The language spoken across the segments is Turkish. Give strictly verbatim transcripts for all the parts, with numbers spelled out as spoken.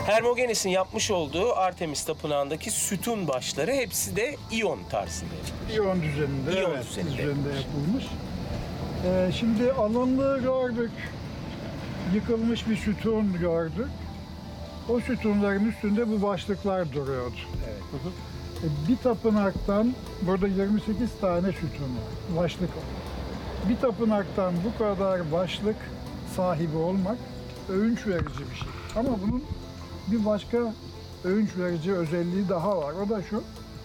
Hermogenes'in yapmış olduğu Artemis Tapınağı'ndaki sütun başları hepsi de iyon tarzında. İyon düzeninde, İyon evet, düzeninde düzeninde yapılmış. Ee, şimdi alınlığı gördük. Yıkılmış bir sütun gördük. O sütunların üstünde bu başlıklar duruyordu. Evet. Ee, Bir tapınaktan, burada yirmi sekiz tane sütun var, başlık var. Bir tapınaktan bu kadar başlık sahibi olmak övünç verici bir şey. Ama bunun bir başka övünç verici özelliği daha var. O da şu: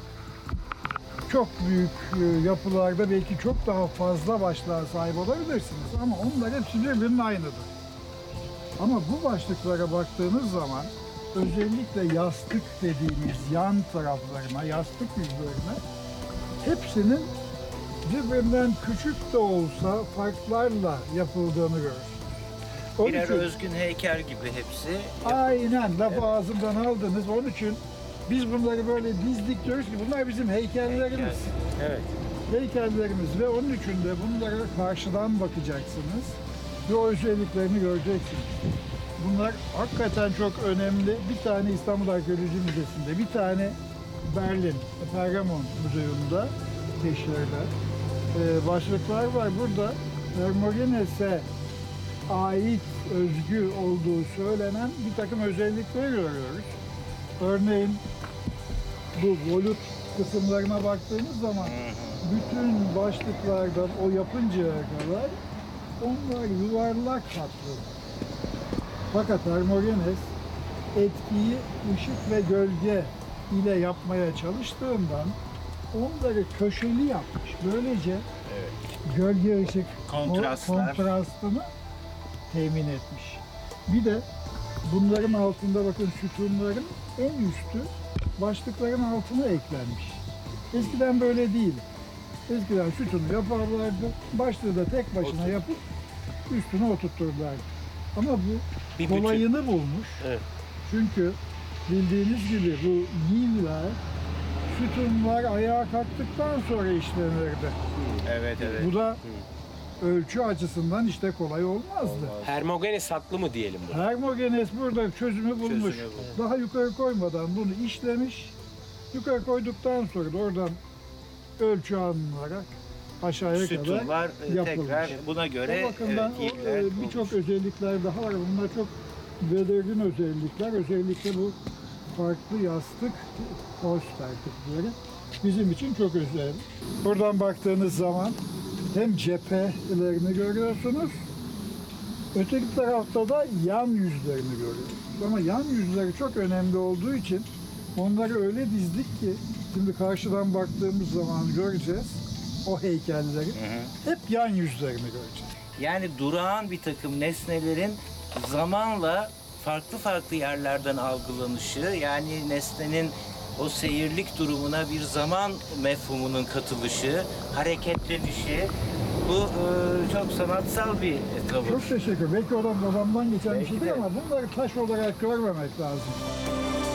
çok büyük e, yapılarda belki çok daha fazla başlığa sahip olabilirsiniz ama onlar hepsi birbirinin aynıdır. Ama bu başlıklara baktığınız zaman özellikle yastık dediğimiz yan taraflarına, yastık yüzlerine hepsinin birbirinden küçük de olsa farklarla yapıldığını görürsünüz. Onun Birer için- özgün heykel gibi hepsi. Aynen, lafı Evet. ağzımdan aldınız. Onun için biz bunları böyle dizdik diyoruz ki bunlar bizim heykellerimiz. Heykel. Evet. Heykellerimiz ve onun için de bunlara karşıdan bakacaksınız ve o özelliklerini göreceksiniz. Bunlar hakikaten çok önemli. Bir tane İstanbul Arkeoloji Müzesi'nde, bir tane Berlin Pergamon Müzesi'nde teşhirler, ee, başlıklar var. Burada Hermogenes'e ait, özgü olduğu söylenen bir takım özellikleri görüyoruz. Örneğin bu volut kısımlarına baktığımız zaman bütün başlıklardan o yapıncaya kadar onlar yuvarlak hatlı. Fakat Hermogenes etkiyi ışık ve gölge ile yapmaya çalıştığından onları köşeli yapmış. Böylece gölge ışık Kontrastlar. kontrastını temin etmiş. Bir de bunların altında bakın sütunların en üstü başlıkların altına eklenmiş. Eskiden böyle değil. Eskiden sütunu yaparlardı, başlığı da tek başına yapıp üstüne oturturlardı. Ama bu Bir bütün. kolayını bulmuş. Evet. Çünkü bildiğiniz gibi bu yivler, sütunlar ayağa kalktıktan sonra işlenirdi. Evet evet. Bu da ölçü açısından işte kolay olmazdı. Hermogenes haklı mı diyelim bunu? Hermogenes burada çözümü bulmuş. Çözümü bulmuş. Daha yukarı koymadan bunu işlemiş. Yukarı koyduktan sonra da oradan ölçü alınarak aşağıya Sütunlar kadar e, yapılmış. tekrar buna göre O bakımdan evet, o, ipler e, olmuş. birçok özellikler daha var. Bunlar çok belirgin özellikler. Özellikle bu farklı yastık hoş tertipleri bizim için çok özel. Buradan baktığınız zaman hem cephelerini görüyorsunuz, öteki tarafta da yan yüzlerini görüyorsunuz. Ama yan yüzleri çok önemli olduğu için onları öyle dizdik ki şimdi karşıdan baktığımız zaman göreceğiz o heykelleri. Hep yan yüzlerini göreceğiz. Yani durağan bir takım nesnelerin zamanla farklı farklı yerlerden algılanışı, yani nesnenin o seyirlik durumuna bir zaman mefhumunun katılışı, hareketlenişi, bu e, çok sanatsal bir tavır. Çok teşekkür. Belki oradan babamdan geçen bir Belki şeydir de. ama bunları taş olarak görmemek lazım.